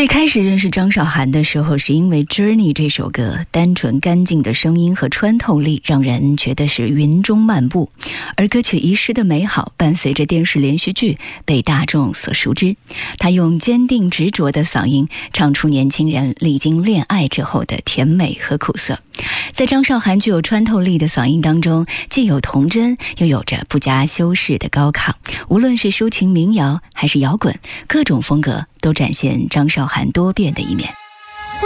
最开始认识张韶涵的时候，是因为《Journey》这首歌，单纯干净的声音和穿透力让人觉得是云中漫步，而歌曲遗失的美好伴随着电视连续剧被大众所熟知。他用坚定执着的嗓音唱出年轻人历经恋爱之后的甜美和苦涩。在张韶涵具有穿透力的嗓音当中，既有童真，又有着不加修饰的高亢。无论是抒情民谣还是摇滚，各种风格都展现张韶涵多变的一面。